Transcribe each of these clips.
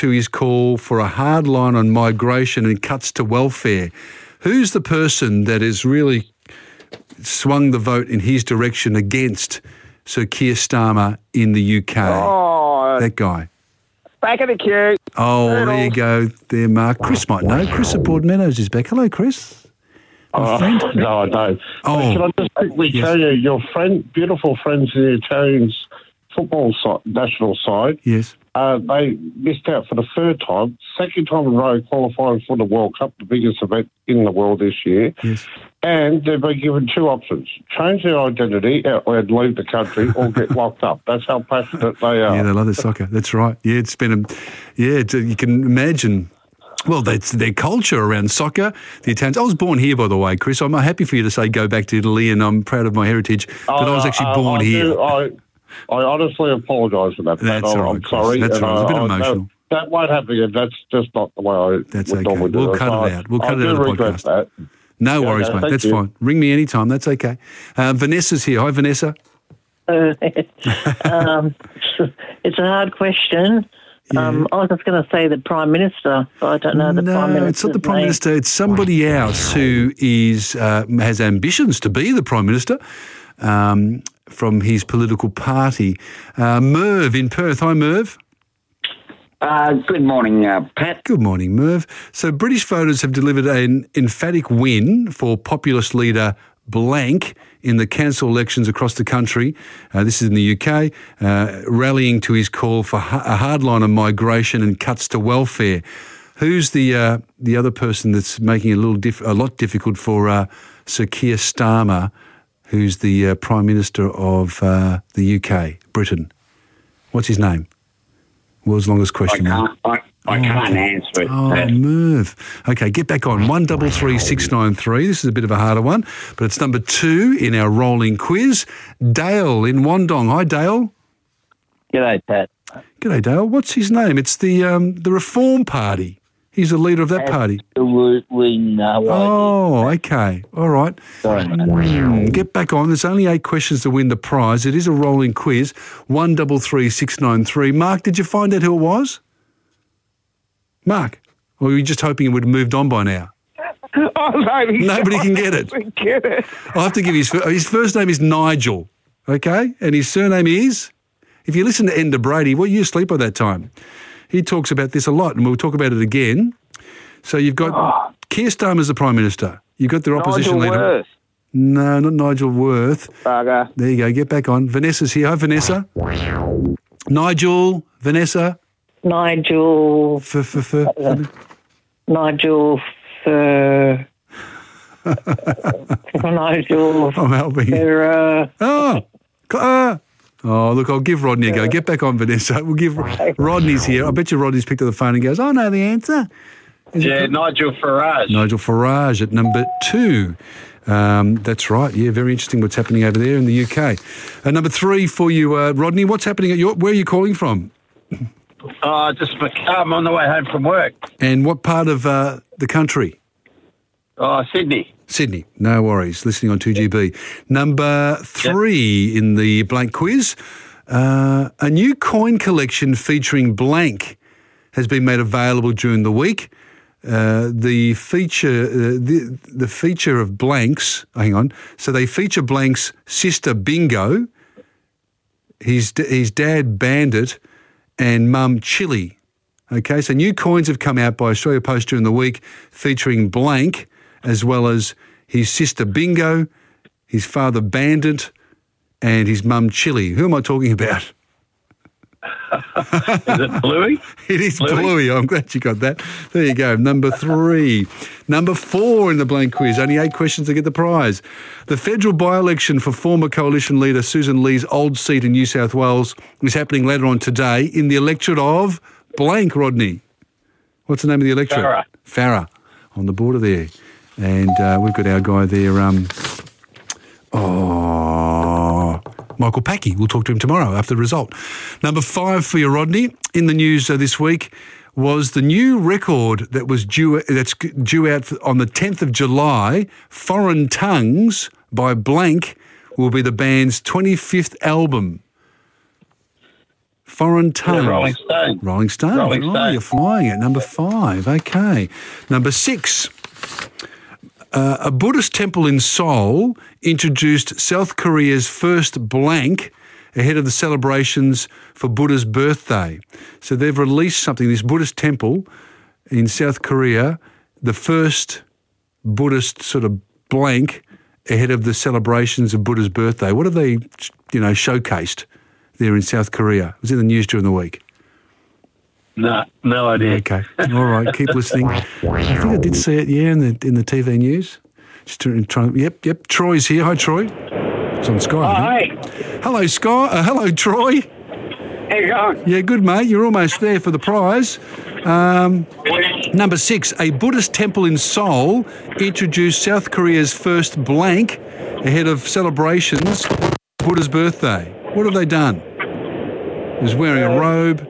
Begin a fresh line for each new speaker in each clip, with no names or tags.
to his call for a hard line on migration and cuts to welfare. Who's the person that has really swung the vote in his direction against Sir Keir Starmer in the UK?
Oh,
that guy.
Back in the queue.
Oh, there you go there, Mark. Chris might know. Chris at Broadmeadows is back. Hello, Chris. My friend.
No, I don't.
Oh,
Can I just quickly tell you, your beautiful friends in the Italians football national side,
yes,
they missed out for the third time, second time in a row qualifying for the World Cup, the biggest event in the world this year.
Yes.
And they've been given two options: change their identity and leave the country, or get locked up. That's how passionate they are.
Yeah, they love their soccer. That's right. Yeah, it's been you can imagine. Well, that's their culture around soccer. The Italians. I was born here, by the way, Chris. I'm happy for you to say go back to Italy, and I'm proud of my heritage. But I was actually born here.
I honestly apologise for that.
That's all right,
I'm sorry.
That's right. It's a bit emotional.
That won't happen again. That's just not the way I
That's
would
okay.
normally do
We'll
it.
cut it out. We'll cut it out of the podcast.
That.
No worries, mate. That's fine. Ring me anytime. That's okay. Vanessa's here. Hi, Vanessa.
It's a hard question.
Yeah.
I was just going to say the Prime Minister, but I don't know the Prime Minister.
No, it's not the Prime Minister. It's somebody else who has ambitions to be the Prime Minister from his political party. Merv in Perth. Hi, Merv.
Good morning, Pat.
Good morning, Merv. So British voters have delivered an emphatic win for populist leader Blank in the council elections across the country. This is in the UK, rallying to his call for a hard line on migration and cuts to welfare. Who's the other person that's making it a lot difficult for Sir Keir Starmer, who's the Prime Minister of the UK, Britain? What's his name? World's longest question.
I can't answer it.
Oh, Merv. Okay, get back on. 133693. This is a bit of a harder one, but it's number 2 in our rolling quiz. Dale in Wandong. Hi, Dale.
G'day, Pat.
G'day, Dale. What's his name? It's the Reform Party. He's the leader of that party.
Absolutely no idea.
Oh, okay. All right.
Sorry, mate.
Get back on. There's only 8 questions to win the prize. It is a rolling quiz. 133693. Mark, did you find out who it was? Mark? Or were you just hoping it would have moved on by now? Nobody can get it. I'll have to give his first name is Nigel, okay? And his surname is, if you listen to Enda Brady, were you asleep by that time? He talks about this a lot, and we'll talk about it again. So you've got Keir Starmer as the Prime Minister. You've got their opposition
Nigel
leader.
Worth.
No, not Nigel Worth.
Bugger.
There you go. Get back on. Vanessa's here. Hi, Vanessa. Nigel. Vanessa.
Nigel.
Nigel. I'm helping you. Oh, look, I'll give Rodney a go. Get back on, Vanessa. We'll give Rodney's here. I bet you Rodney's picked up the phone and goes, I know the answer.
Nigel Farage.
Nigel Farage at number 2. That's right. Yeah, very interesting what's happening over there in the UK. Number 3 for you, Rodney. What's happening at where are you calling from?
Just for car. I'm on the way home from work.
And what part of the country?
Sydney.
Sydney. No worries. Listening on 2GB. Number 3 in the blank quiz. A new coin collection featuring Blank has been made available during the week. The feature of Blank's. Hang on. So they feature Blank's sister Bingo, his dad Bandit, and mum Chili. Okay, so new coins have come out by Australia Post during the week featuring Blank, as well as his sister Bingo, his father Bandit, and his mum Chili. Who am I talking about?
Is it Bluey?
It is Bluey. I'm glad you got that. There you go. Number 3. Number 4 in the blank quiz. Only 8 questions to get the prize. The federal by-election for former coalition leader Susan Lee's old seat in New South Wales is happening later on today in the electorate of blank, Rodney. What's the name of the electorate? Farrer. On the border there. And we've got our guy there, Michael Packey. We'll talk to him tomorrow after the result. Number 5 for you, Rodney. In the news this week was the new record that's due out on the 10th of July. Foreign Tongues by Blank will be the band's 25th album. Foreign tongues.
Rolling Stone.
Rolling Stone.
Rolling
Oh,
Stone.
you're flying at number 5. Okay. Number 6. A Buddhist temple in Seoul introduced South Korea's first blank ahead of the celebrations for Buddha's birthday. So they've released something, this Buddhist temple in South Korea, the first Buddhist sort of blank ahead of the celebrations of Buddha's birthday. What have they, showcased there in South Korea? It was in the news during the week.
No idea.
Okay. All right. Keep listening. I think I did see it, in the TV news. Just trying. Yep. Troy's here. Hi, Troy. It's on Sky. I think. Hello, Sky. Hello, Troy.
How you going?
Yeah, good, mate. You're almost there for the prize. Number 6. A Buddhist temple in Seoul introduced South Korea's first blank ahead of celebrations of Buddha's birthday. What have they done? He was wearing a robe.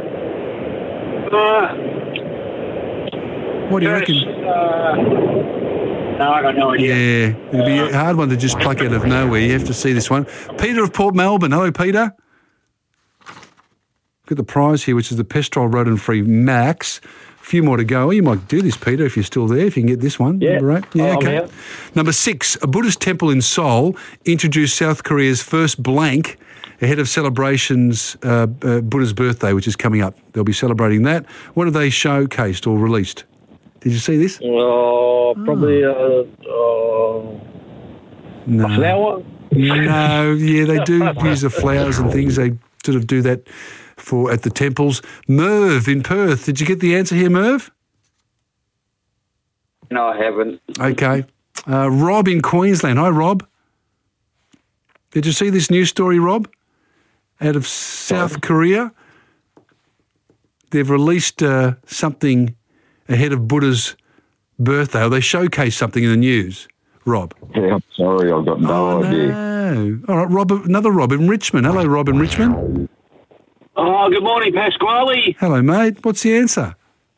What do you reckon?
No, I got no idea.
Yeah, it'll be a hard one to just pluck out of nowhere. You have to see this one. Peter of Port Melbourne. Hello, Peter. Got the prize here, which is the Pestrol Rodent-Free Max. A few more to go. You might do this, Peter, if you're still there, if you can get this one.
Yeah.
Number 8. Yeah,
I'm
okay.
here.
Number 6, a Buddhist temple in Seoul introduced South Korea's first blank ahead of celebrations Buddha's birthday, which is coming up. They'll be celebrating that. What have they showcased or released? Did you see this?
Probably a flower.
No, yeah, they do use the flowers and things. They sort of do that at the temples. Merv in Perth. Did you get the answer here, Merv?
No, I haven't.
Okay. Rob in Queensland. Hi, Rob. Did you see this news story, Rob? Out of South Korea. They've released something ahead of Buddha's birthday, or they showcased something in the news. Rob.
Yeah, I'm sorry, I've got no idea.
No. All right, Rob. Another Rob in Richmond. Hello, Rob in Richmond.
Oh, good morning, Pasquale.
Hello, mate. What's the answer?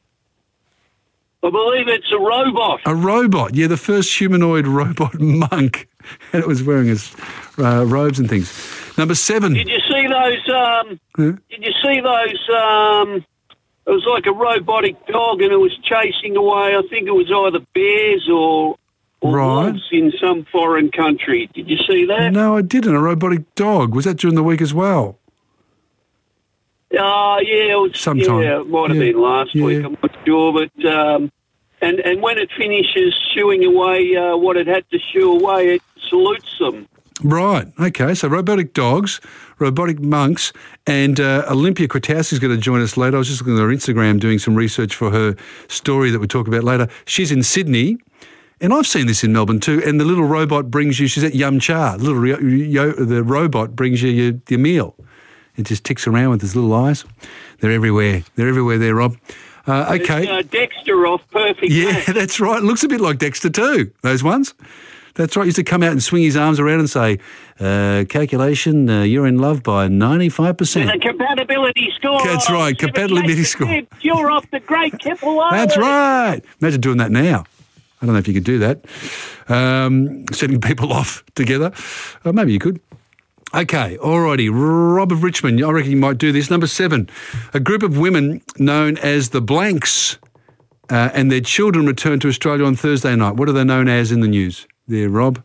I believe it's a robot.
A robot. Yeah, the first humanoid robot monk. And it was wearing his robes and things. Number 7.
Did you see those? Did you see those? It was like a robotic dog, and it was chasing away. I think it was either bears or
Right.
wolves in some foreign country. Did you see that?
No, I didn't. A robotic dog. Was that during the week as well?
Yeah, it was.
Sometime.
Yeah, it might have
Yeah.
been last
Yeah.
week. I'm not sure, but and when it finishes chewing away what it had to chew away, it salutes them.
Right. Okay. So robotic dogs, robotic monks, and Olympia Kwiatkowski is going to join us later. I was just looking at her Instagram doing some research for her story that we'll talk about later. She's in Sydney, and I've seen this in Melbourne too, and the little robot brings you, she's at Yum Cha, the robot brings you your meal. It just ticks around with his little eyes. They're everywhere. They're everywhere there, Rob. Okay.
It's, Dexter off Perfect
Yeah,
Match.
that's right. It looks a bit like Dexter too, those ones. That's right. He used to come out and swing his arms around and say, calculation, you're in love by 95%.
With a compatibility score.
That's
of
right, compatibility
78%.
score.
You're off the great Kipple.
That's right. Imagine doing that now. I don't know if you could do that. Setting people off together. Maybe you could. Okay, alrighty. Rob of Richmond, I reckon you might do this. Number 7, a group of women known as the Blanks and their children returned to Australia on Thursday night. What are they known as in the news there, Rob?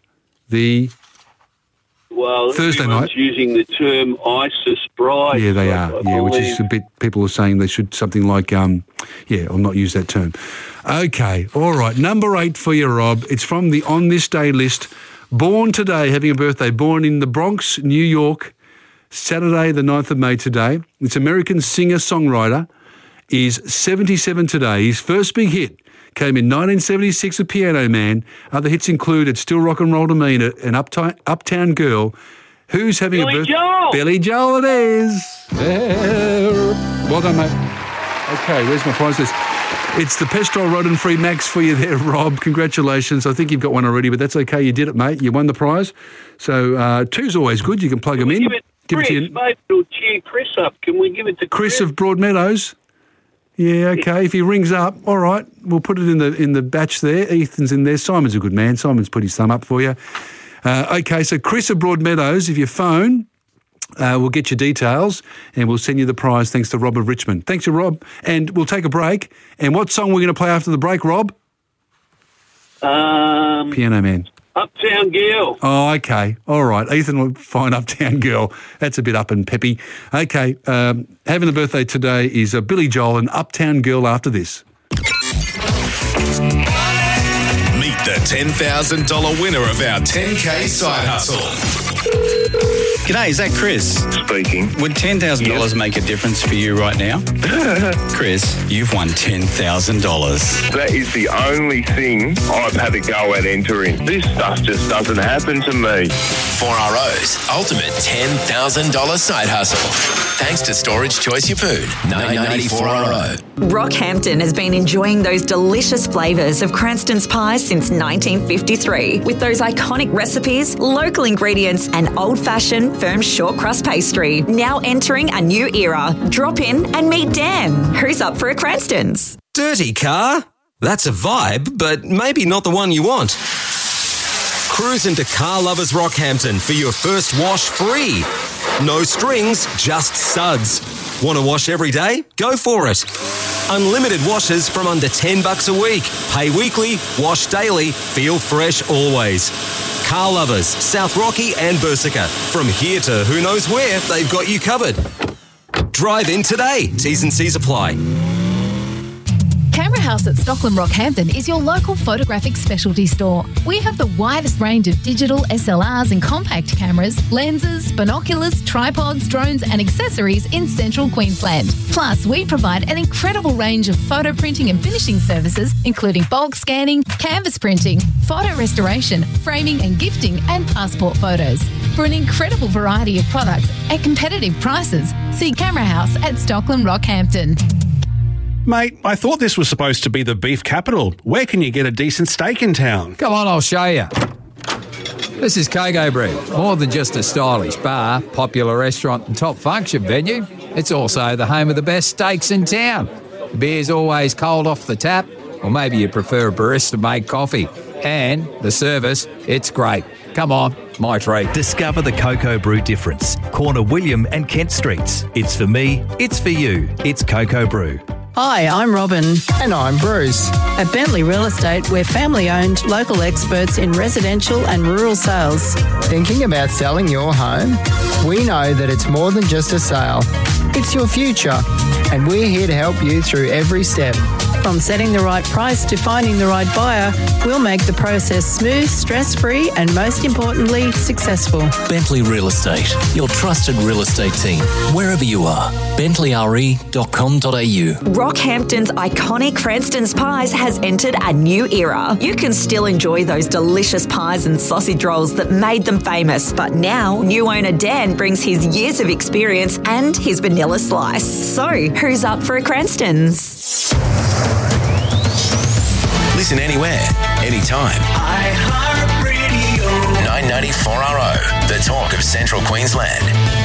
Well,
Thursday
everyone's
night.
using the term ISIS bride.
Yeah, they are.
I
Yeah, which is
believe.
a bit, people are saying they should something like, I'll not use that term. Okay, all right. Number 8 for you, Rob. It's from the On This Day list. Born today, having a birthday, born in the Bronx, New York, Saturday, the 9th of May today. It's American singer-songwriter, is 77 today. His first big hit came in 1976 with Piano Man. Other hits include It's Still Rock and Roll to Me and Uptown Girl. Who's having
Billy
a birthday?
Joel!
Billy Joel it is. Well done, mate. Okay, where's my prize list? It's the Pestrol Rodent-Free Max for you there, Rob. Congratulations. I think you've got one already, but that's okay. You did it, mate. You won the prize. So 2's always good. You can plug them in.
Give it to Chris. Maybe it'll cheer Chris up. Can we give it to
Chris of Broadmeadows. Yeah, okay. If he rings up, all right, we'll put it in the batch there. Ethan's in there. Simon's a good man. Simon's put his thumb up for you. Okay, so Chris of Broadmeadows, if you phone, We'll get your details and we'll send you the prize thanks to Rob of Richmond. Thanks to Rob. And we'll take a break. And what song we're going to play after the break, Rob? Piano Man.
Uptown Girl.
Oh, okay. All right. Ethan will find Uptown Girl. That's a bit up and peppy. Okay. Having a birthday today is Billy Joel and Uptown Girl after this.
Meet the $10,000 winner of our 10K Side Hustle.
G'day, is that Chris?
Speaking.
Would $10,000 make a difference for you right now? Chris, you've won $10,000.
That is the only thing I've had to go at entering. This stuff just doesn't happen to me.
4RO's ultimate $10,000 side hustle. Thanks to Storage Choice Your Food, 994RO.
Rockhampton has been enjoying those delicious flavours of Cranston's pies since 1953. With those iconic recipes, local ingredients and old-fashioned firm short crust pastry. Now entering a new era. Drop in and meet Dan, who's up for a Cranston's.
Dirty car? That's a vibe, but maybe not the one you want. Cruise into Car Lovers Rockhampton for your first wash free. No strings, just suds. Want to wash every day? Go for it. Unlimited washes from under $10 a week. Pay weekly, wash daily, feel fresh always. Car Lovers, South Rocky and Bersica. From here to who knows where, they've got you covered. Drive in today. T's and C's apply.
Camera House at Stockland Rockhampton is your local photographic specialty store. We have the widest range of digital SLRs and compact cameras, lenses, binoculars, tripods, drones and accessories in central Queensland. Plus, we provide an incredible range of photo printing and finishing services, including bulk scanning, canvas printing, photo restoration, framing and gifting, and passport photos. For an incredible variety of products at competitive prices, see Camera House at Stockland Rockhampton.
Mate, I thought this was supposed to be the beef capital. Where can you get a decent steak in town?
Come on, I'll show you. This is Coco Brew. More than just a stylish bar, popular restaurant and top function venue, it's also the home of the best steaks in town. The beer's always cold off the tap, or maybe you prefer a barista-made coffee. And the service, it's great. Come on, my treat.
Discover the Coco Brew difference. Corner William and Kent Streets. It's for me, it's for you. It's Coco Brew.
Hi, I'm Robin.
And I'm Bruce.
At Bentley Real Estate, we're family-owned, local experts in residential and rural sales.
Thinking about selling your home? We know that it's more than just a sale. It's your future, and we're here to help you through every step.
From setting the right price to finding the right buyer, we'll make the process smooth, stress-free, and most importantly, successful.
Bentley Real Estate, your trusted real estate team, wherever you are. BentleyRE.com.au.
Rockhampton's iconic Cranston's Pies has entered a new era. You can still enjoy those delicious pies and sausage rolls that made them famous, but now new owner Dan brings his years of experience and his vanilla slice. So, who's up for a Cranston's?
Listen anywhere, anytime. iHeartRadio. 994RO, the talk of Central Queensland.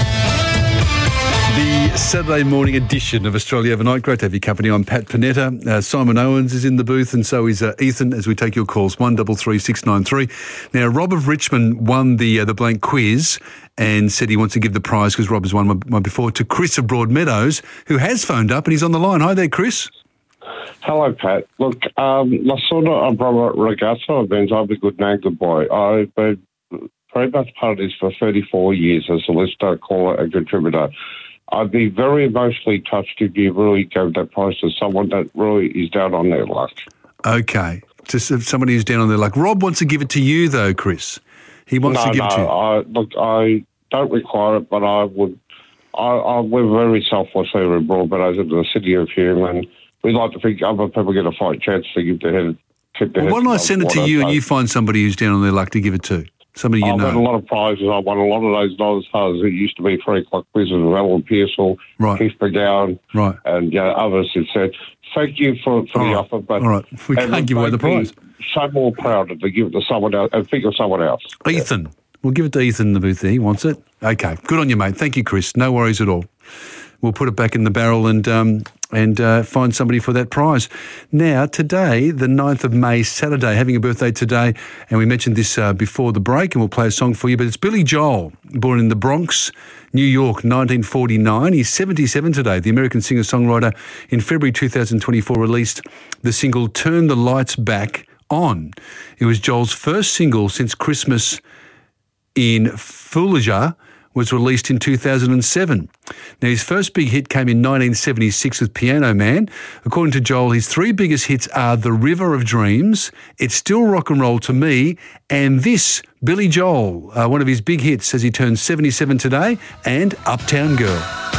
The Saturday morning edition of Australia Overnight. Great to have your company. I'm Pat Panetta. Simon Owens is in the booth, and so is Ethan as we take your calls, 133693. Now, Rob of Richmond won the blank quiz and said he wants to give the prize, because Rob has won one before, to Chris of Broadmeadows, who has phoned up and he's on the line. Hi there, Chris.
Hello, Pat. Look, la sorta a brother ragazzo means I'm a good man, good boy. I've been very much part of this for 34 years as a listener, caller and contributor. I'd be very emotionally touched if you really gave that prize to someone that really is down on their luck.
Okay. To somebody who's down on their luck. Rob wants to give it to you, though, Chris. He wants to give it to you.
I don't require it, but I would. We're very selflessly in Broadmeadows in the city of Hume, and we'd like to think other people get a fight chance to give their head.
Why don't I send it to you and you find somebody who's down on their luck to give it to? Somebody you know.
I've won a lot of prizes. I won a lot of those not as hard as it used to be. 3 o'clock quizzes with Alan Pearsall, Keith McGowan, and others have said, thank you for the offer. But
all right, we can't give away the prize.
So more proud to give it to someone else and think of someone else.
Ethan. Yeah. We'll give it to Ethan in the booth there. He wants it. Okay, good on you, mate. Thank you, Chris. No worries at all. We'll put it back in the barrel and and find somebody for that prize. Now, today, the 9th of May, Saturday, having a birthday today, and we mentioned this before the break, and we'll play a song for you, but it's Billy Joel, born in the Bronx, New York, 1949. He's 77 today. The American singer-songwriter in February 2024 released the single Turn the Lights Back On. It was Joel's first single since Christmas in Fallujah was released in 2007. Now, his first big hit came in 1976 with Piano Man. According to Joel, his three biggest hits are The River of Dreams, It's Still Rock and Roll to Me, and this, Billy Joel, one of his big hits as he turns 77 today, and Uptown Girl.